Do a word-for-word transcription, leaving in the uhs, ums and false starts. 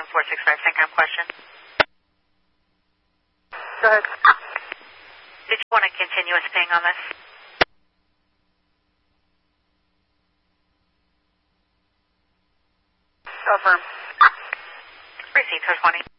four six five, Syncom question. Go ahead. Did you want a continuous ping on this? Affirm. Received, four twenty.